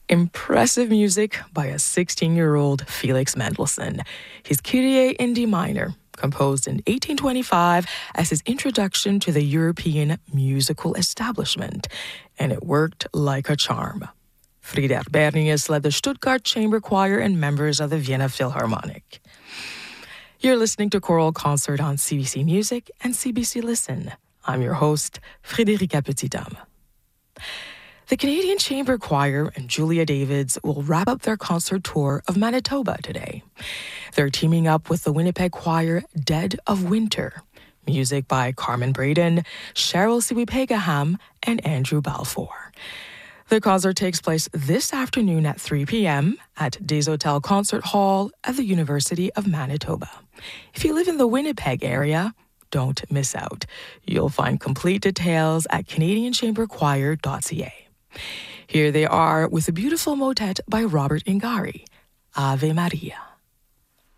Impressive music by a 16-year-old Felix Mendelssohn. His Kyrie in D minor, composed in 1825 as his introduction to the European musical establishment, and it worked like a charm. Frieder Bernius led the Stuttgart Chamber Choir and members of the Vienna Philharmonic. You're listening to Choral Concert on CBC Music and CBC Listen. I'm your host, Frédérica Petitdame. The Canadian Chamber Choir and Julia Davids will wrap up their concert tour of Manitoba today. They're teaming up with the Winnipeg Choir Dead of Winter. Music by Carmen Braden, Cheryl Siwi-Pegaham, and Andrew Balfour. The concert takes place this afternoon at 3 p.m. at Des Hotels Concert Hall at the University of Manitoba. If you live in the Winnipeg area, don't miss out. You'll find complete details at canadianchamberchoir.ca. Here they are with a beautiful motet by Robert Ingari, Ave Maria.